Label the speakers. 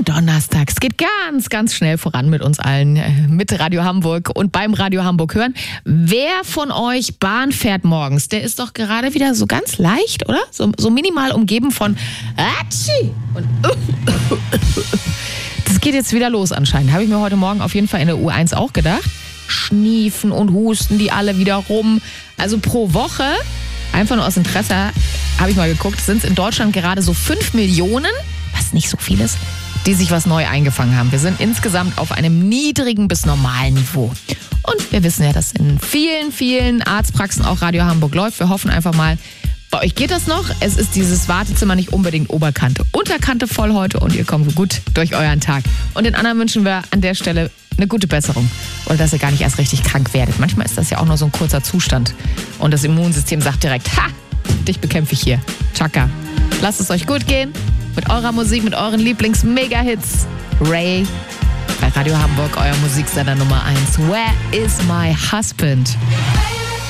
Speaker 1: Donnerstag. Es geht ganz, ganz schnell voran mit uns allen, mit Radio Hamburg und beim Radio Hamburg hören. Wer von euch Bahn fährt morgens, der ist doch gerade wieder so ganz leicht, oder? So minimal umgeben von Atschi und das geht jetzt wieder los anscheinend. Habe ich mir heute Morgen auf jeden Fall in der U1 auch gedacht. Schniefen und husten die alle wieder rum. Also pro Woche, einfach nur aus Interesse, habe ich mal geguckt, sind es in Deutschland gerade so 5 Millionen, was nicht so viel ist, die sich was neu eingefangen haben. Wir sind insgesamt auf einem niedrigen bis normalen Niveau. Und wir wissen ja, dass in vielen, vielen Arztpraxen auch Radio Hamburg läuft. Wir hoffen einfach mal, bei euch geht das noch. Es ist dieses Wartezimmer nicht unbedingt Oberkante. Unterkante voll heute und ihr kommt gut durch euren Tag. Und den anderen wünschen wir an der Stelle eine gute Besserung. Oder dass ihr gar nicht erst richtig krank werdet. Manchmal ist das ja auch nur so ein kurzer Zustand. Und das Immunsystem sagt direkt, ha, dich bekämpfe ich hier. Chaka. Lasst es euch gut gehen. Mit eurer Musik, mit euren Lieblings-Mega-Hits. Ray bei Radio Hamburg, euer Musiksender Nummer 1. Where is my husband?